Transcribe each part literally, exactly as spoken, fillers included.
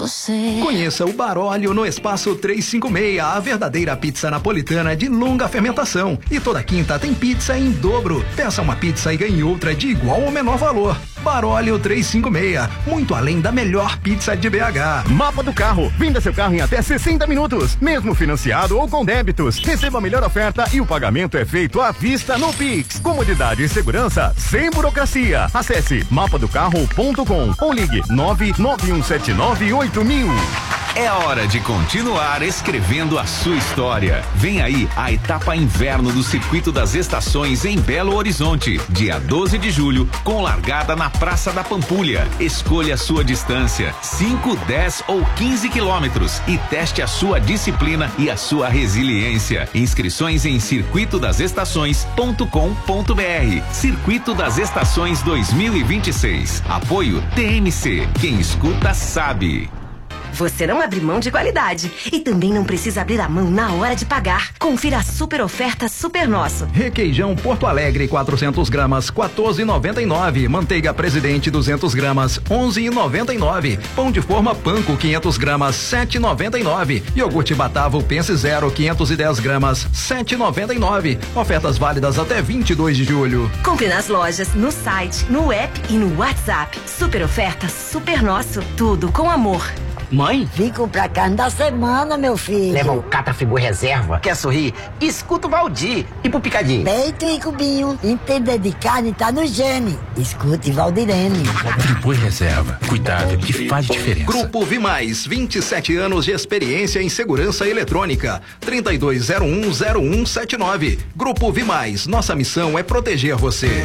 você. Conheça o Baróleo no Espaço trezentos e cinquenta e seis, a verdadeira pizza napolitana de longa fermentação. E toda quinta tem pizza em dobro. Peça uma pizza e ganhe outra de igual ou menor valor. Baróleo trezentos e cinquenta e seis, muito além da melhor pizza de B H. Mapa do Carro, venda seu carro em até sessenta minutos, mesmo financiado ou com débitos. Receba a melhor oferta e o pagamento é feito à vista no Pix. Comodidade e segurança sem burocracia. Acesse mapa do carro ponto com ou ligue nove nove um sete nove oito mil. É hora de continuar escrevendo a sua história. Vem aí a etapa inverno do Circuito das Estações em Belo Horizonte, dia doze de julho, com largada na Praça da Pampulha. Escolha a sua distância, cinco, dez ou quinze quilômetros, e teste a sua disciplina e a sua resiliência. Inscrições em circuito das estações ponto com ponto br. Circuito das Estações dois mil e vinte e seis. Apoio T M C. Quem escuta sabe. Você não abre mão de qualidade e também não precisa abrir a mão na hora de pagar. Confira a super oferta Super Nosso. Requeijão Porto Alegre quatrocentos gramas, quatorze e noventa e nove. Manteiga Presidente duzentos gramas, onze e noventa e nove. Pão de forma Panko quinhentos gramas, sete e noventa e nove. Iogurte Batavo Pense Zero quinhentos e dez gramas, sete e noventa e nove. Ofertas válidas até vinte e dois de julho. Compre nas lojas, no site, no app e no WhatsApp. Super oferta Super Nosso. Tudo com amor. Mãe? Vim comprar carne da semana, meu filho. Leva o Catrafigura Reserva. Quer sorrir? Escuta o Valdir. E pro Picadinho? Peito e cubinho. Entender de carne tá no gene. Escute Valdirene. Triboi Reserva. Cuidado que faz diferença. Grupo Vimais, vinte e sete anos de experiência em segurança eletrônica. trinta e dois zero um zero um sete nove. Grupo Vimais, nossa missão é proteger você.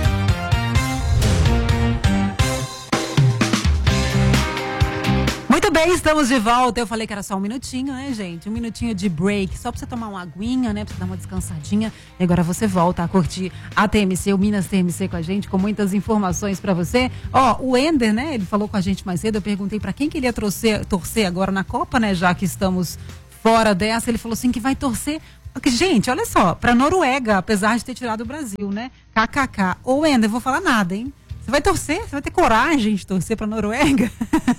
Muito bem, estamos de volta. Eu falei que era só um minutinho, né, gente? Um minutinho de break, só pra você tomar uma aguinha, né? Pra você dar uma descansadinha. E agora você volta a curtir a T M C, o Minas T M C com a gente, com muitas informações pra você. Ó, o Ender, né? Ele falou com a gente mais cedo. Eu perguntei pra quem que ele ia torcer, torcer agora na Copa, né? Já que estamos fora dessa. Ele falou assim que vai torcer. Porque, gente, olha só, pra Noruega, apesar de ter tirado o Brasil, né? K K K. Ô, Ender, eu vou falar nada, hein? Você vai torcer? Você vai ter coragem de torcer para a Noruega?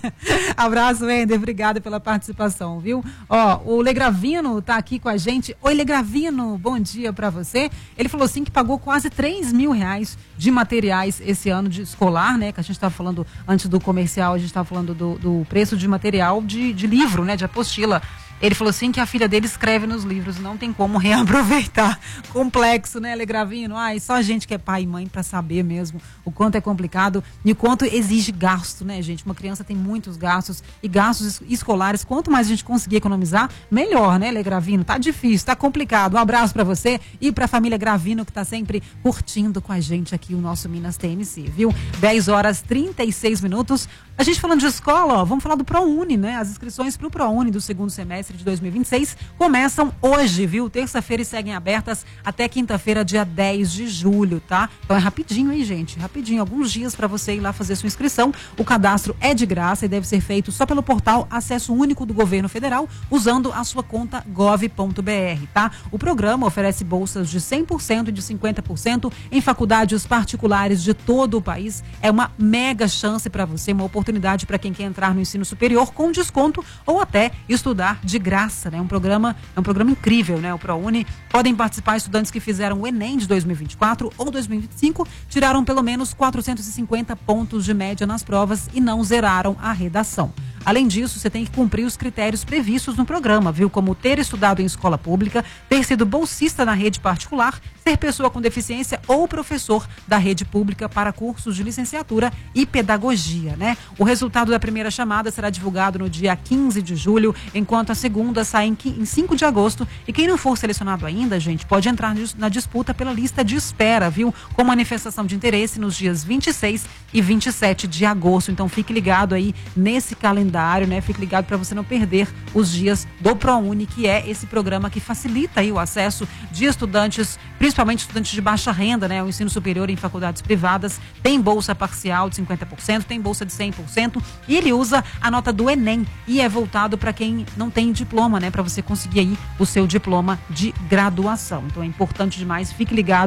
Abraço, Ender. Obrigada pela participação, viu? Ó, o Legravino tá aqui com a gente. Oi, Legravino, bom dia para você. Ele falou assim que pagou quase três mil reais de materiais esse ano de escolar, né? Que a gente estava falando antes do comercial, a gente estava falando do, do preço de material de, de livro, né? De apostila. Ele falou assim que a filha dele escreve nos livros, não tem como reaproveitar. Complexo, né, Legravino? Ai, só a gente que é pai e mãe para saber mesmo o quanto é complicado e o quanto exige gasto, né, gente? Uma criança tem muitos gastos e gastos escolares. Quanto mais a gente conseguir economizar, melhor, né, Legravino? Tá difícil, tá complicado. Um abraço para você e para a família Gravino que tá sempre curtindo com a gente aqui o nosso Minas T M C, viu? dez horas e trinta e seis minutos. A gente falando de escola, ó, vamos falar do ProUni, né? As inscrições pro ProUni do segundo semestre de dois mil e vinte e seis começam hoje, viu? Terça-feira e seguem abertas até quinta-feira, dia dez de julho, tá? Então é rapidinho aí, gente, rapidinho, alguns dias para você ir lá fazer sua inscrição. O cadastro é de graça e deve ser feito só pelo portal Acesso Único do Governo Federal, usando a sua conta gov ponto br, tá? O programa oferece bolsas de cem por cento e de cinquenta por cento em faculdades particulares de todo o país. É uma mega chance para você, uma oportunidade para quem quer entrar no ensino superior com desconto ou até estudar de graça, né? Um programa, é um programa incrível, né? O ProUni. Podem participar estudantes que fizeram o Enem de dois mil e vinte e quatro ou dois mil e vinte e cinco, tiraram pelo menos quatrocentos e cinquenta pontos de média nas provas e não zeraram a redação. Além disso, você tem que cumprir os critérios previstos no programa, viu? Como ter estudado em escola pública, ter sido bolsista na rede particular, ser pessoa com deficiência ou professor da rede pública para cursos de licenciatura e pedagogia, né? O resultado da primeira chamada será divulgado no dia quinze de julho, enquanto a segunda sai em cinco de agosto. E quem não for selecionado ainda, gente, pode entrar na disputa pela lista de espera, viu? Com manifestação de interesse nos dias vinte e seis e vinte e sete de agosto. Então fique ligado aí nesse calendário, né? Fique ligado para você não perder os dias do ProUni, que é esse programa que facilita aí o acesso de estudantes, principalmente estudantes de baixa renda, né? O ensino superior em faculdades privadas tem bolsa parcial de cinquenta por cento, tem bolsa de cem por cento e ele usa a nota do Enem e é voltado para quem não tem diploma, né? Para você conseguir aí o seu diploma de graduação. Então é importante demais, fique ligado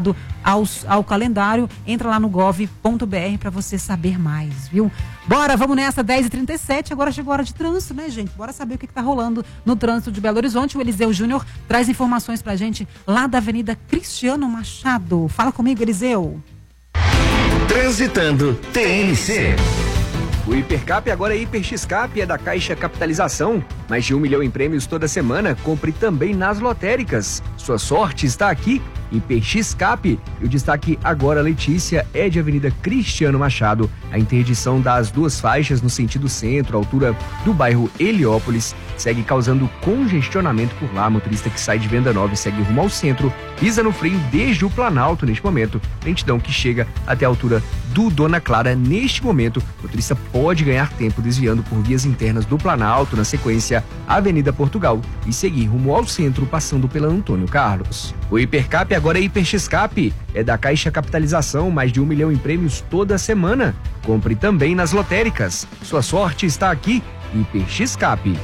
aos, ao calendário. Entra lá no gov ponto br para você saber mais, viu? Bora, vamos nessa, dez e trinta e sete, agora chegou a hora de trânsito, né, gente? Bora saber o que, que tá rolando no trânsito de Belo Horizonte. O Eliseu Júnior traz informações pra gente lá da Avenida Cristiano Machado. Fala comigo, Eliseu. Transitando T M C. O Hipercap agora é Hiper X-Cap, é da Caixa Capitalização. Mais de um milhão em prêmios toda semana. Compre também nas lotéricas. Sua sorte está aqui, Hiper X-Cap. E o destaque agora, Letícia, é de Avenida Cristiano Machado. A interdição das duas faixas no sentido centro, altura do bairro Heliópolis, segue causando congestionamento por lá. Motorista que sai de Venda Nova e segue rumo ao centro, pisa no freio desde o Planalto neste momento. Lentidão que chega até a altura do Dona Clara neste momento. O motorista pode ganhar tempo desviando por vias internas do Planalto, na sequência Avenida Portugal, e seguir rumo ao centro passando pela Antônio Carlos. O Hipercap agora é Hiper X-Cap, é da Caixa Capitalização, mais de um milhão em prêmios toda semana. Compre também nas lotéricas. Sua sorte está aqui, Hiper X-Cap.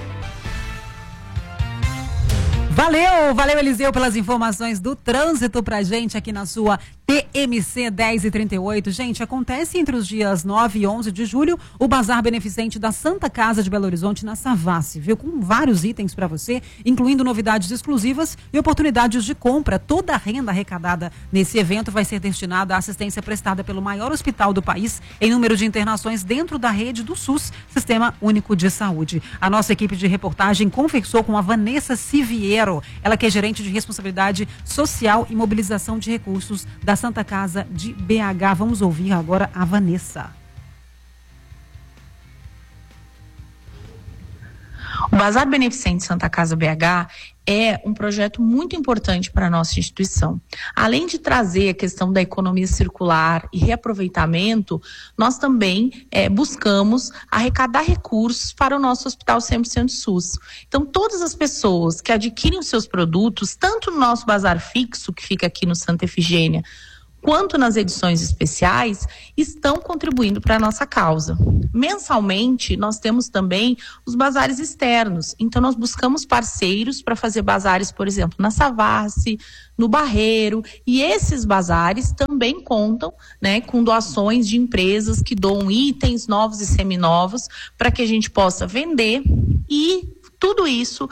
Valeu, valeu Eliseu pelas informações do trânsito pra gente aqui na sua T M C dez e trinta e oito. Gente, acontece entre os dias nove e onze de julho o Bazar Beneficente da Santa Casa de Belo Horizonte na Savassi, viu? Com vários itens para você, incluindo novidades exclusivas e oportunidades de compra. Toda a renda arrecadada nesse evento vai ser destinada à assistência prestada pelo maior hospital do país em número de internações dentro da rede do SUS, Sistema Único de Saúde. A nossa equipe de reportagem conversou com a Vanessa Siviero, ela que é gerente de responsabilidade social e mobilização de recursos da Santa Casa de B H. Vamos ouvir agora a Vanessa. O Bazar Beneficente Santa Casa B H é um projeto muito importante para a nossa instituição. Além de trazer a questão da economia circular e reaproveitamento, nós também é, buscamos arrecadar recursos para o nosso Hospital cem por cento SUS. Então, todas as pessoas que adquirem os seus produtos, tanto no nosso bazar fixo, que fica aqui no Santa Efigênia, quanto nas edições especiais, estão contribuindo para a nossa causa. Mensalmente, nós temos também os bazares externos. Então, nós buscamos parceiros para fazer bazares, por exemplo, na Savassi, no Barreiro, e esses bazares também contam, né, com doações de empresas que doam itens novos e seminovos para que a gente possa vender, e tudo isso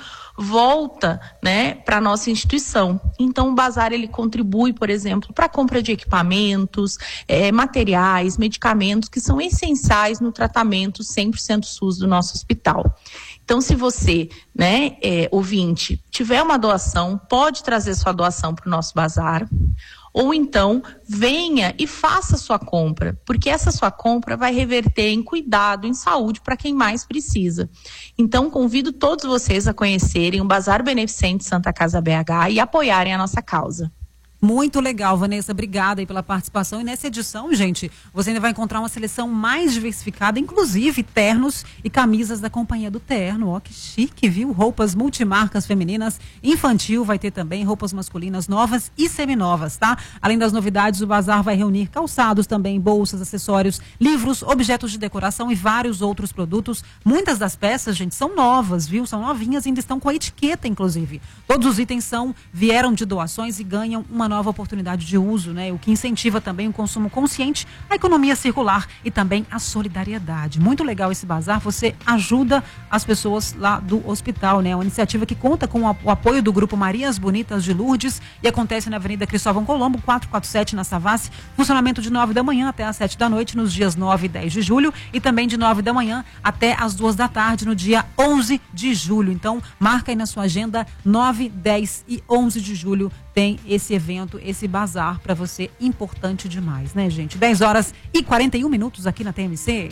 volta, né, para a nossa instituição. Então, o bazar, ele contribui, por exemplo, para a compra de equipamentos, é, materiais, medicamentos que são essenciais no tratamento cem por cento SUS do nosso hospital. Então, se você, né, é, ouvinte, tiver uma doação, pode trazer sua doação para o nosso bazar. Ou então, venha e faça sua compra, porque essa sua compra vai reverter em cuidado, em saúde para quem mais precisa. Então, convido todos vocês a conhecerem o Bazar Beneficente Santa Casa B H e apoiarem a nossa causa. Muito legal, Vanessa, obrigada aí pela participação. E nessa edição, gente, você ainda vai encontrar uma seleção mais diversificada, inclusive ternos e camisas da Companhia do Terno. Ó, que chique, viu? Roupas multimarcas femininas, infantil, vai ter também roupas masculinas novas e seminovas, tá? Além das novidades, o bazar vai reunir calçados também, bolsas, acessórios, livros, objetos de decoração e vários outros produtos. Muitas das peças, gente, são novas, viu? São novinhas e ainda estão com a etiqueta, inclusive. Todos os itens são, vieram de doações e ganham uma nova oportunidade de uso, né? O que incentiva também o consumo consciente, a economia circular e também a solidariedade. Muito legal esse bazar, você ajuda as pessoas lá do hospital, né? Uma iniciativa que conta com o apoio do grupo Marias Bonitas de Lourdes e acontece na Avenida Cristóvão Colombo, quatrocentos e quarenta e sete, na Savassi. Funcionamento de nove da manhã até às sete da noite nos dias nove e dez de julho e também de nove da manhã até às duas da tarde no dia onze de julho. Então, marca aí na sua agenda, nove, dez e onze de julho tem esse evento, esse bazar para você, importante demais, né, gente? dez horas e quarenta e um minutos aqui na T M C.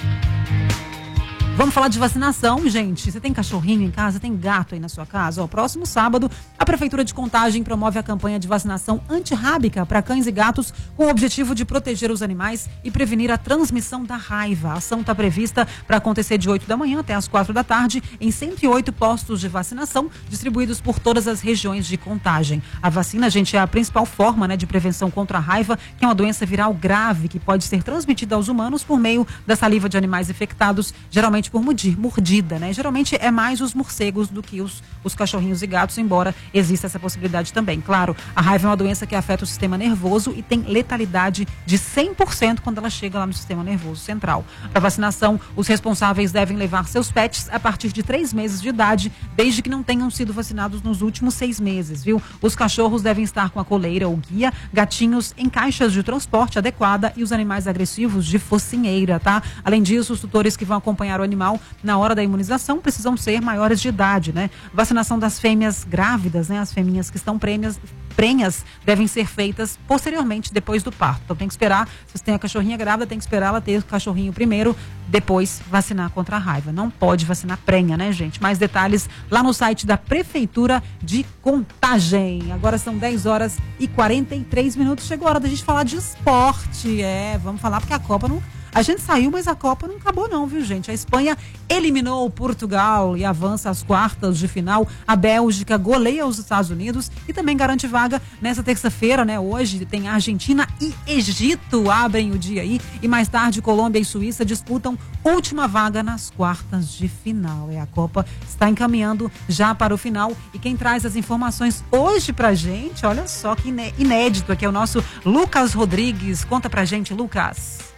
Vamos falar de vacinação, gente. Você tem cachorrinho em casa, tem gato aí na sua casa? Ó, próximo sábado, a Prefeitura de Contagem promove a campanha de vacinação antirrábica para cães e gatos com o objetivo de proteger os animais e prevenir a transmissão da raiva. A ação está prevista para acontecer de oito da manhã até as quatro da tarde em cento e oito postos de vacinação distribuídos por todas as regiões de Contagem. A vacina, gente, é a principal forma, né, de prevenção contra a raiva, que é uma doença viral grave que pode ser transmitida aos humanos por meio da saliva de animais infectados, geralmente geralmente por mordi- mordida, né? Geralmente é mais os morcegos do que os, os cachorrinhos e gatos, embora exista essa possibilidade também. Claro, a raiva é uma doença que afeta o sistema nervoso e tem letalidade de cem por cento quando ela chega lá no sistema nervoso central. Para vacinação, os responsáveis devem levar seus pets a partir de três meses de idade, desde que não tenham sido vacinados nos últimos seis meses, viu? Os cachorros devem estar com a coleira ou guia, gatinhos em caixas de transporte adequada e os animais agressivos de focinheira, tá? Além disso, os tutores que vão acompanhar o animal na hora da imunização precisam ser maiores de idade, né? Vacinação das fêmeas grávidas, né? As fêmeas que estão prenhas, prenhas devem ser feitas posteriormente, depois do parto. Então tem que esperar, se você tem a cachorrinha grávida, tem que esperar ela ter o cachorrinho primeiro, depois vacinar contra a raiva. Não pode vacinar prenha, né, gente? Mais detalhes lá no site da Prefeitura de Contagem. Agora são dez horas e quarenta e três minutos. Chegou a hora da gente falar de esporte. É, vamos falar porque a Copa não... A gente saiu, mas a Copa não acabou não, viu, gente? A Espanha eliminou o Portugal e avança às quartas de final. A Bélgica goleia os Estados Unidos e também garante vaga nessa terça-feira, né? Hoje tem Argentina e Egito abrem o dia aí. E mais tarde, Colômbia e Suíça disputam última vaga nas quartas de final. É, a Copa está encaminhando já para o final. E quem traz as informações hoje pra gente, olha só que inédito aqui, é o nosso Lucas Rodrigues. Conta pra gente, Lucas.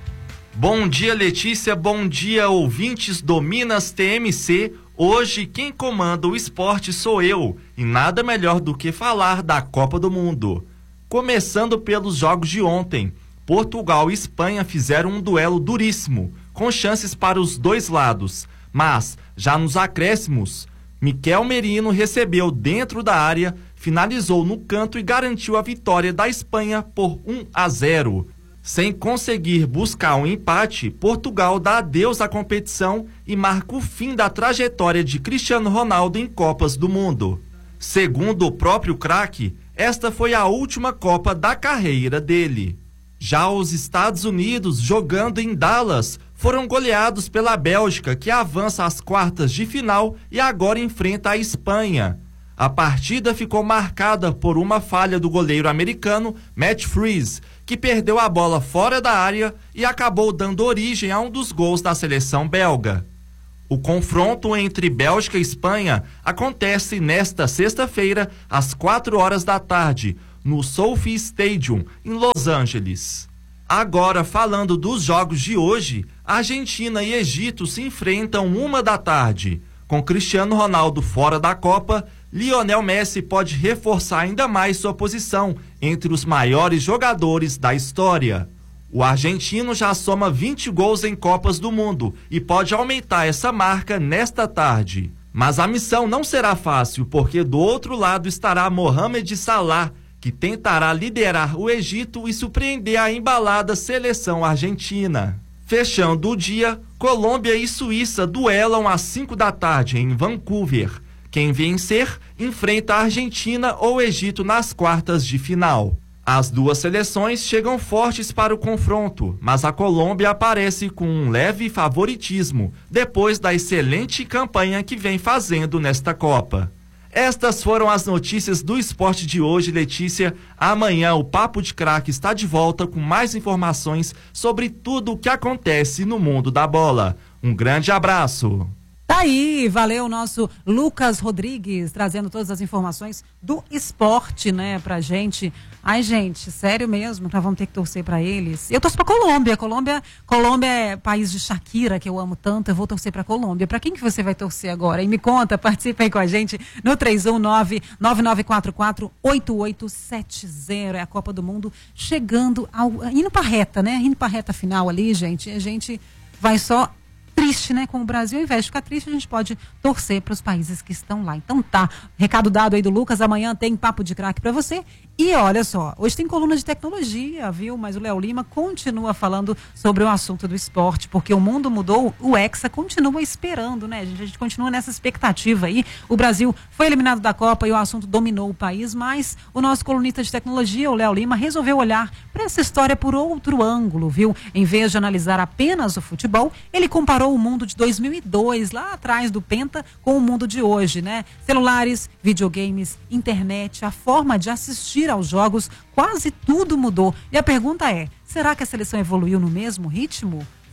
Bom dia, Letícia, bom dia, ouvintes do Minas T M C. Hoje quem comanda o esporte sou eu, e nada melhor do que falar da Copa do Mundo. Começando pelos jogos de ontem, Portugal e Espanha fizeram um duelo duríssimo, com chances para os dois lados, mas já nos acréscimos, Mikel Merino recebeu dentro da área, finalizou no canto e garantiu a vitória da Espanha por um a zero. Sem conseguir buscar um empate, Portugal dá adeus à competição e marca o fim da trajetória de Cristiano Ronaldo em Copas do Mundo. Segundo o próprio craque, esta foi a última Copa da carreira dele. Já os Estados Unidos, jogando em Dallas, foram goleados pela Bélgica, que avança às quartas de final e agora enfrenta a Espanha. A partida ficou marcada por uma falha do goleiro americano Matt Freese, que perdeu a bola fora da área e acabou dando origem a um dos gols da seleção belga. O confronto entre Bélgica e Espanha acontece nesta sexta-feira, às quatro horas da tarde, no SoFi Stadium, em Los Angeles. Agora, falando dos jogos de hoje, Argentina e Egito se enfrentam uma da tarde. Com Cristiano Ronaldo fora da Copa, Lionel Messi pode reforçar ainda mais sua posição entre os maiores jogadores da história. O argentino já soma vinte gols em Copas do Mundo e pode aumentar essa marca nesta tarde. Mas a missão não será fácil, porque do outro lado estará Mohamed Salah, que tentará liderar o Egito e surpreender a embalada seleção argentina. Fechando o dia, Colômbia e Suíça duelam às cinco da tarde em Vancouver. Quem vencer, enfrenta a Argentina ou Egito nas quartas de final. As duas seleções chegam fortes para o confronto, mas a Colômbia aparece com um leve favoritismo, depois da excelente campanha que vem fazendo nesta Copa. Estas foram as notícias do esporte de hoje, Letícia. Amanhã o Papo de Craque está de volta com mais informações sobre tudo o que acontece no mundo da bola. Um grande abraço. Tá aí, valeu o nosso Lucas Rodrigues, trazendo todas as informações do esporte, né, pra gente. Ai, gente, sério mesmo, nós vamos ter que torcer pra eles. Eu torço pra Colômbia, Colômbia, Colômbia é país de Shakira, que eu amo tanto, eu vou torcer pra Colômbia. Pra quem que você vai torcer agora? E me conta, participa aí com a gente no três um nove, nove nove quatro quatro, oito oito sete zero. É a Copa do Mundo chegando, ao, indo pra reta, né, indo pra reta final ali, gente, a gente vai só... triste, né, com o Brasil. Ao invés de ficar triste, a gente pode torcer para os países que estão lá. Então tá, recado dado aí do Lucas, amanhã tem Papo de Craque para você. E olha só, hoje tem coluna de tecnologia, viu? Mas o Léo Lima continua falando sobre o assunto do esporte, porque o mundo mudou, o Hexa continua esperando, né, gente? A gente continua nessa expectativa aí. O Brasil foi eliminado da Copa e o assunto dominou o país, mas o nosso colunista de tecnologia, o Léo Lima, resolveu olhar para essa história por outro ângulo, viu? Em vez de analisar apenas o futebol, ele comparou o mundo de dois mil e dois, lá atrás do Penta, com o mundo de hoje, né? Celulares, videogames, internet, a forma de assistir aos jogos, quase tudo mudou. E a pergunta é, será que a seleção evoluiu no mesmo ritmo?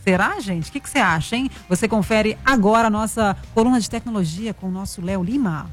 Será, gente? O que, que você acha, hein? Você confere agora a nossa coluna de tecnologia com o nosso Léo Lima.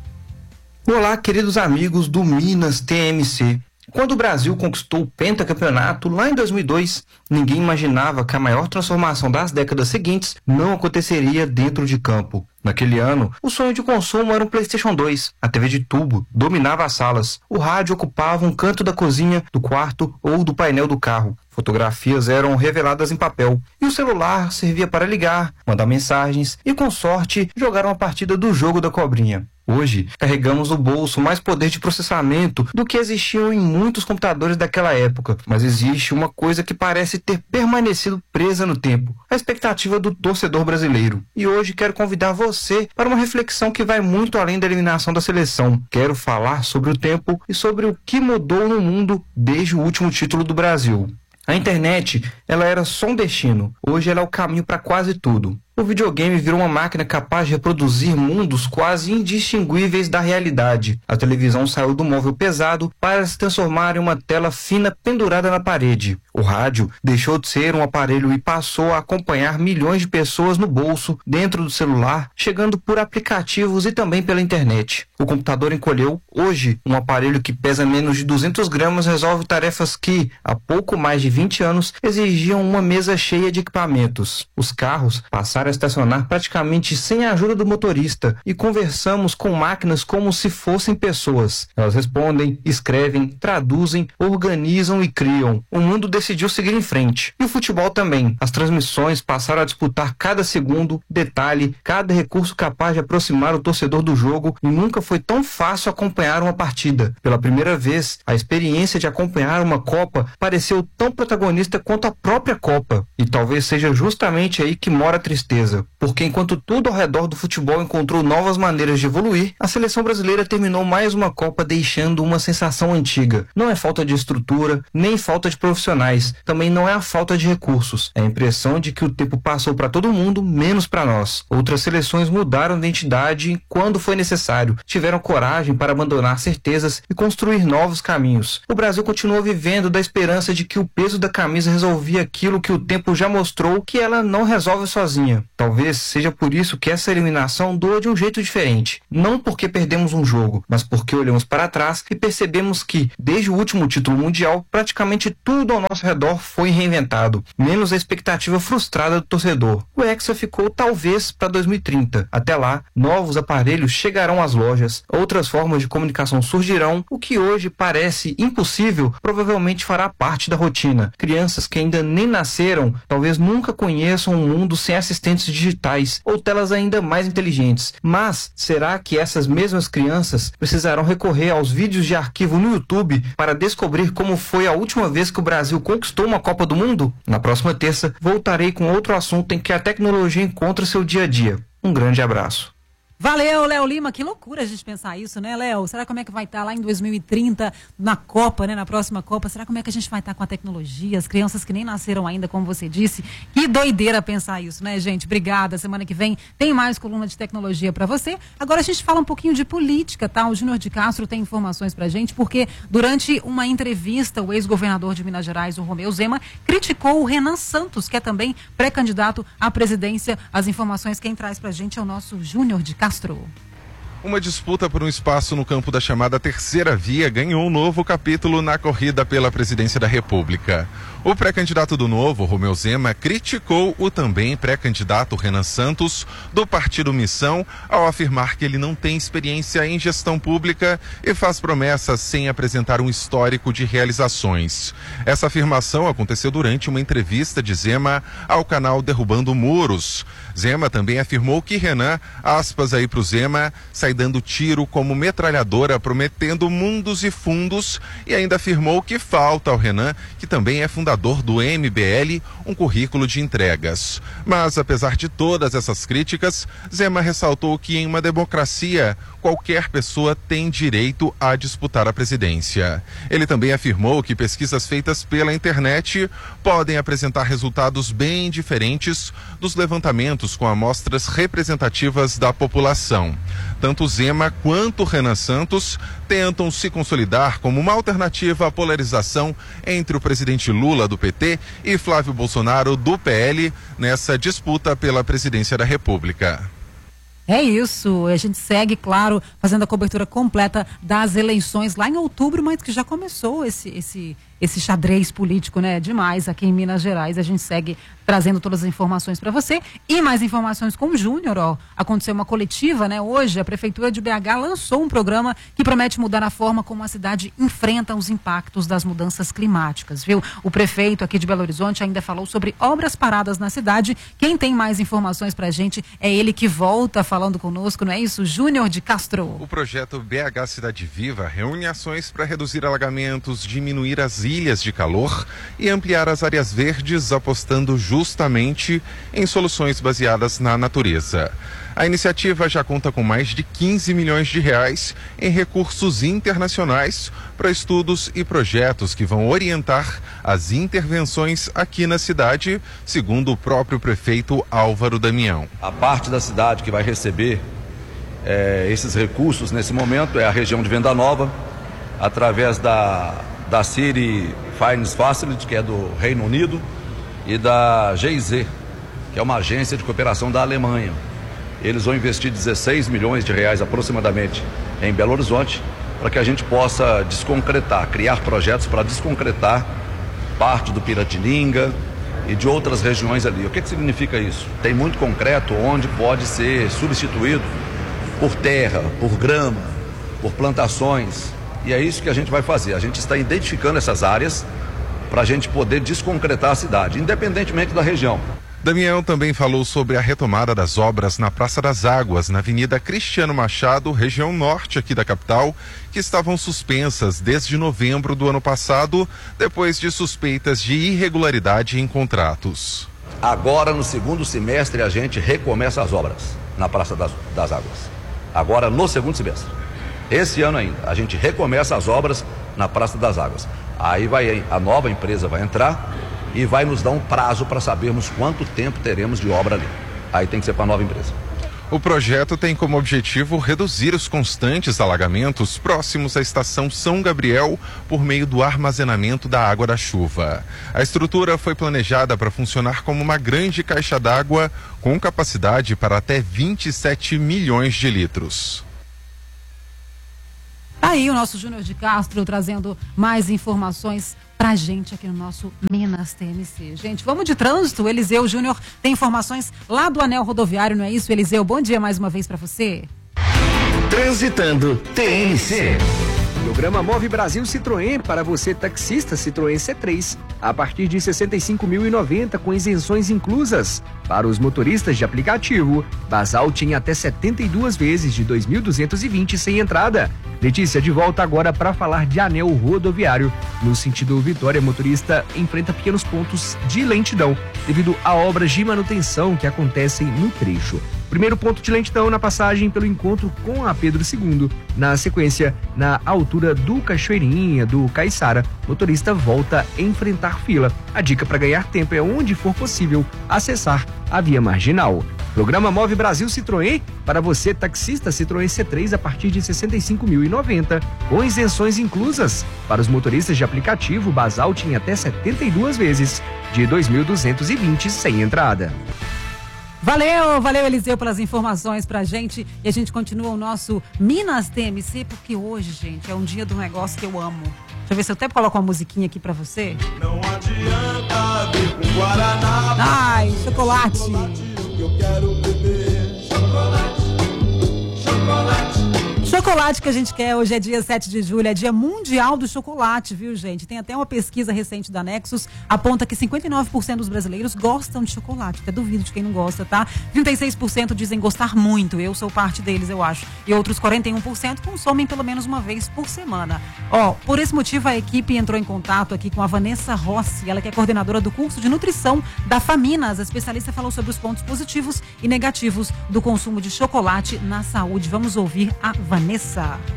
Olá, queridos amigos do Minas T M C. Quando o Brasil conquistou o pentacampeonato lá em dois mil e dois, ninguém imaginava que a maior transformação das décadas seguintes não aconteceria dentro de campo. Naquele ano, o sonho de consumo era um PlayStation dois. A T V de tubo dominava as salas. O rádio ocupava um canto da cozinha, do quarto ou do painel do carro. Fotografias eram reveladas em papel. E o celular servia para ligar, mandar mensagens e, com sorte, jogar uma partida do jogo da cobrinha. Hoje, carregamos no bolso mais poder de processamento do que existiam em muitos computadores daquela época. Mas existe uma coisa que parece ter permanecido presa no tempo: a expectativa do torcedor brasileiro. E hoje quero convidar você para uma reflexão que vai muito além da eliminação da seleção. Quero falar sobre o tempo e sobre o que mudou no mundo desde o último título do Brasil. A internet, ela era só um destino. Hoje ela é o caminho para quase tudo. O videogame virou uma máquina capaz de reproduzir mundos quase indistinguíveis da realidade. A televisão saiu do móvel pesado para se transformar em uma tela fina pendurada na parede. O rádio deixou de ser um aparelho e passou a acompanhar milhões de pessoas no bolso, dentro do celular, chegando por aplicativos e também pela internet. O computador encolheu. Hoje, um aparelho que pesa menos de duzentos gramas resolve tarefas que, há pouco mais de vinte anos, exigiam uma mesa cheia de equipamentos. Os carros passaram a estacionar praticamente sem a ajuda do motorista e conversamos com máquinas como se fossem pessoas. Elas respondem, escrevem, traduzem, organizam e criam. O mundo decidiu seguir em frente. E o futebol também. As transmissões passaram a disputar cada segundo, detalhe, cada recurso capaz de aproximar o torcedor do jogo, e nunca foi tão fácil acompanhar uma partida. Pela primeira vez, a experiência de acompanhar uma Copa pareceu tão protagonista quanto a própria Copa. E talvez seja justamente aí que mora a tristeza. Porque enquanto tudo ao redor do futebol encontrou novas maneiras de evoluir, a seleção brasileira terminou mais uma Copa deixando uma sensação antiga. Não é falta de estrutura, nem falta de profissionais, também não é a falta de recursos. É a impressão de que o tempo passou para todo mundo, menos para nós. Outras seleções mudaram de identidade quando foi necessário, tiveram coragem para abandonar certezas e construir novos caminhos. O Brasil continua vivendo da esperança de que o peso da camisa resolvia aquilo que o tempo já mostrou que ela não resolve sozinha. Talvez seja por isso que essa eliminação doa de um jeito diferente. Não porque perdemos um jogo, mas porque olhamos para trás e percebemos que, desde o último título mundial, praticamente tudo ao nosso redor foi reinventado, menos a expectativa frustrada do torcedor. O Hexa ficou talvez para dois mil e trinta. Até lá, novos aparelhos chegarão às lojas, outras formas de comunicação surgirão. O que hoje parece impossível provavelmente fará parte da rotina. Crianças que ainda nem nasceram talvez nunca conheçam um mundo sem assistentes digitais ou telas ainda mais inteligentes. Mas será que essas mesmas crianças precisarão recorrer aos vídeos de arquivo no YouTube para descobrir como foi a última vez que o Brasil conquistou uma Copa do Mundo? Na próxima terça, voltarei com outro assunto em que a tecnologia encontra seu dia a dia. Um grande abraço. Valeu, Léo Lima. Que loucura a gente pensar isso, né, Léo? Será como é que vai estar lá em dois mil e trinta, na Copa, né, na próxima Copa? Será como é que a gente vai estar com a tecnologia? As crianças que nem nasceram ainda, como você disse. Que doideira pensar isso, né, gente? Obrigada. Semana que vem tem mais coluna de tecnologia pra você. Agora a gente fala um pouquinho de política, tá? O Júnior de Castro tem informações pra gente, porque durante uma entrevista, o ex-governador de Minas Gerais, o Romeu Zema, criticou o Renan Santos, que é também pré-candidato à presidência. As informações quem traz pra gente é o nosso Júnior de Castro. Uma disputa por um espaço no campo da chamada Terceira Via ganhou um novo capítulo na corrida pela presidência da República. O pré-candidato do Novo, Romeu Zema, criticou o também pré-candidato Renan Santos, do Partido Missão, ao afirmar que ele não tem experiência em gestão pública e faz promessas sem apresentar um histórico de realizações. Essa afirmação aconteceu durante uma entrevista de Zema ao canal Derrubando Muros. Zema também afirmou que Renan, aspas aí pro Zema, sai dando tiro como metralhadora, prometendo mundos e fundos, e ainda afirmou que falta ao Renan, que também é fundador do M B L, um currículo de entregas. Mas, apesar de todas essas críticas, Zema ressaltou que em uma democracia, qualquer pessoa tem direito a disputar a presidência. Ele também afirmou que pesquisas feitas pela internet podem apresentar resultados bem diferentes dos levantamentos com amostras representativas da população. Tanto Zema quanto Renan Santos tentam se consolidar como uma alternativa à polarização entre o presidente Lula, do P T, e Flávio Bolsonaro, do P L, nessa disputa pela presidência da República. É isso, a gente segue, claro, fazendo a cobertura completa das eleições lá em outubro, mas que já começou esse, esse, esse xadrez político, né? Demais aqui em Minas Gerais. A gente segue trazendo todas as informações para você e mais informações com o Júnior, ó. Aconteceu uma coletiva, né? Hoje a Prefeitura de B H lançou um programa que promete mudar a forma como a cidade enfrenta os impactos das mudanças climáticas, viu? O prefeito aqui de Belo Horizonte ainda falou sobre obras paradas na cidade. Quem tem mais informações pra gente é ele que volta falando conosco, não é isso? Júnior de Castro. O projeto B H Cidade Viva reúne ações para reduzir alagamentos, diminuir as ilhas de calor e ampliar as áreas verdes, apostando justamente em soluções baseadas na natureza. A iniciativa já conta com mais de quinze milhões de reais em recursos internacionais para estudos e projetos que vão orientar as intervenções aqui na cidade, segundo o próprio prefeito Álvaro Damião. A parte da cidade que vai receber é, esses recursos nesse momento é a região de Venda Nova, através da, da City Finance Facility, que é do Reino Unido, e da G I Z, que é uma agência de cooperação da Alemanha. Eles vão investir dezesseis milhões de reais aproximadamente em Belo Horizonte para que a gente possa desconcretar, criar projetos para desconcretar parte do Piratininga e de outras regiões ali. O que que significa isso? Tem muito concreto onde pode ser substituído por terra, por grama, por plantações, e é isso que a gente vai fazer. A gente está identificando essas áreas para a gente poder desconcretar a cidade, independentemente da região. Damião também falou sobre a retomada das obras na Praça das Águas, na Avenida Cristiano Machado, região norte aqui da capital, que estavam suspensas desde novembro do ano passado, depois de suspeitas de irregularidade em contratos. Agora, no segundo semestre, a gente recomeça as obras na Praça das, das Águas. Agora, no segundo semestre. Esse ano ainda, a gente recomeça as obras na Praça das Águas. Aí vai, a nova empresa vai entrar e vai nos dar um prazo para sabermos quanto tempo teremos de obra ali. Aí tem que ser para a nova empresa. O projeto tem como objetivo reduzir os constantes alagamentos próximos à estação São Gabriel por meio do armazenamento da água da chuva. A estrutura foi planejada para funcionar como uma grande caixa d'água com capacidade para até vinte e sete milhões de litros. Tá aí o nosso Júnior de Castro trazendo mais informações pra gente aqui no nosso Minas T M C. Gente, vamos de trânsito. O Eliseu Júnior tem informações lá do Anel Rodoviário, não é isso, Eliseu? Bom dia mais uma vez pra você. Transitando T M C. Programa Move Brasil Citroën para você taxista Citroën C três a partir de sessenta e cinco mil e noventa com isenções inclusas. Para os motoristas de aplicativo, Basal tinha até setenta e duas vezes de dois mil duzentos e vinte sem entrada. Letícia, de volta agora para falar de Anel Rodoviário. No sentido Vitória, motorista enfrenta pequenos pontos de lentidão devido a obras de manutenção que acontecem no trecho. Primeiro ponto de lentidão na passagem pelo encontro com a Pedro segundo. Na sequência, na altura do Cachoeirinha, do Caiçara, motorista volta a enfrentar fila. A dica para ganhar tempo é, onde for possível, acessar a via marginal. Programa Move Brasil Citroën para você taxista Citroën C três a partir de sessenta e cinco mil e noventa com isenções inclusas. Para os motoristas de aplicativo, Basal tinha até setenta e duas vezes de dois mil duzentos e vinte sem entrada. Valeu, valeu Eliseu pelas informações pra gente, e a gente continua o nosso Minas T M C, porque hoje, gente, é um dia do negócio que eu amo. Deixa eu ver se eu até coloco uma musiquinha aqui pra você. Não adianta vir com Guaraná. Ai, chocolate. chocolate eu quero beber. Chocolate, chocolate. Chocolate que a gente quer, hoje é dia sete de julho, é dia mundial do chocolate, viu, gente? Tem até uma pesquisa recente da Nexus, aponta que cinquenta e nove por cento dos brasileiros gostam de chocolate, até duvido de quem não gosta, tá? trinta e seis por cento dizem gostar muito, eu sou parte deles, eu acho. E outros quarenta e um por cento consomem pelo menos uma vez por semana. Ó, por esse motivo a equipe entrou em contato aqui com a Vanessa Rossi, ela que é coordenadora do curso de nutrição da Faminas. A especialista falou sobre os pontos positivos e negativos do consumo de chocolate na saúde. Vamos ouvir a Vanessa.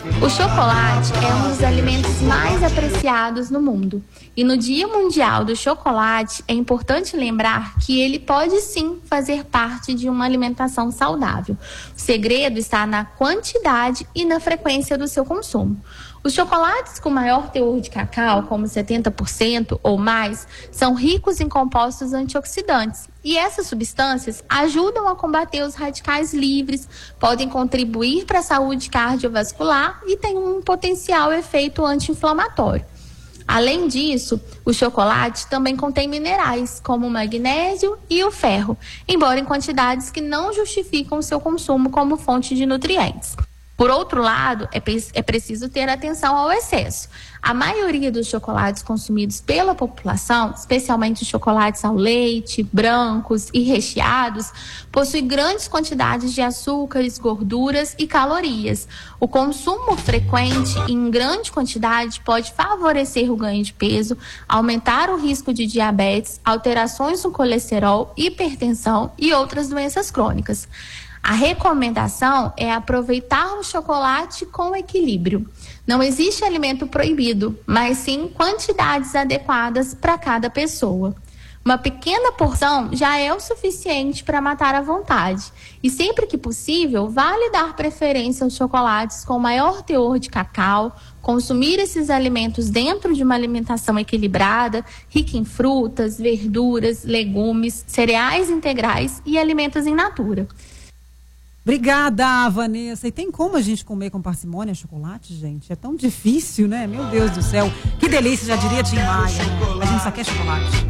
O chocolate é um dos alimentos mais apreciados no mundo. E no Dia Mundial do Chocolate, é importante lembrar que ele pode sim fazer parte de uma alimentação saudável. O segredo está na quantidade e na frequência do seu consumo. Os chocolates com maior teor de cacau, como setenta por cento ou mais, são ricos em compostos antioxidantes. E essas substâncias ajudam a combater os radicais livres, podem contribuir para a saúde cardiovascular e têm um potencial efeito anti-inflamatório. Além disso, o chocolate também contém minerais, como o magnésio e o ferro, embora em quantidades que não justificam o seu consumo como fonte de nutrientes. Por outro lado, é, pre- é preciso ter atenção ao excesso. A maioria dos chocolates consumidos pela população, especialmente os chocolates ao leite, brancos e recheados, possui grandes quantidades de açúcares, gorduras e calorias. O consumo frequente e em grande quantidade pode favorecer o ganho de peso, aumentar o risco de diabetes, alterações no colesterol, hipertensão e outras doenças crônicas. A recomendação é aproveitar o chocolate com equilíbrio. Não existe alimento proibido, mas sim quantidades adequadas para cada pessoa. Uma pequena porção já é o suficiente para matar à vontade. E sempre que possível, vale dar preferência aos chocolates com maior teor de cacau, consumir esses alimentos dentro de uma alimentação equilibrada, rica em frutas, verduras, legumes, cereais integrais e alimentos in natura. Obrigada, Vanessa. E tem como a gente comer com parcimônia chocolate, gente? É tão difícil, né? Meu Deus do céu. Que delícia, já diria Tim Maia, né? A gente só quer chocolate.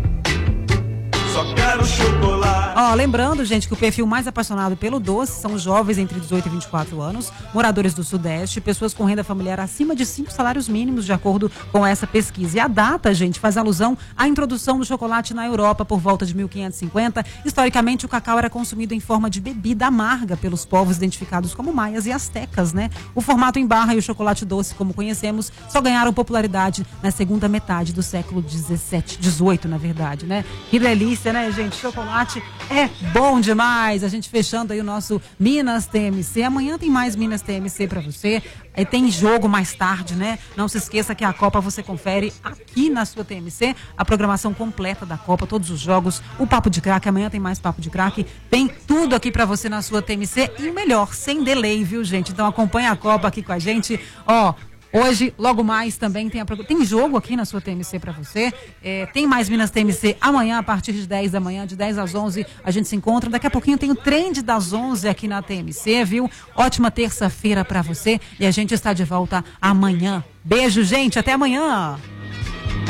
Só quero chocolate. Ó, lembrando, gente, que o perfil mais apaixonado pelo doce são jovens entre dezoito e vinte e quatro anos, moradores do Sudeste, pessoas com renda familiar acima de cinco salários mínimos, de acordo com essa pesquisa. E a data, gente, faz alusão à introdução do chocolate na Europa por volta de mil quinhentos e cinquenta. Historicamente, o cacau era consumido em forma de bebida amarga pelos povos identificados como maias e astecas, né? O formato em barra e o chocolate doce, como conhecemos, só ganharam popularidade na segunda metade do século dezessete, dezoito, na verdade, né? Que delícia, né, gente? Chocolate é bom demais. A gente fechando aí o nosso Minas T M C. Amanhã tem mais Minas T M C pra você. Aí tem jogo mais tarde, né? Não se esqueça que a Copa você confere aqui na sua T M C. A programação completa da Copa, todos os jogos, o Papo de Craque. Amanhã tem mais Papo de Craque. Tem tudo aqui pra você na sua T M C. E o melhor, sem delay, viu, gente? Então acompanha a Copa aqui com a gente. Ó, hoje, logo mais, também tem, a, tem jogo aqui na sua T M C para você. É, tem mais Minas T M C amanhã, a partir de dez da manhã, de dez às onze, a gente se encontra. Daqui a pouquinho tem o Trend das onze aqui na T M C, viu? Ótima terça-feira para você e a gente está de volta amanhã. Beijo, gente, até amanhã!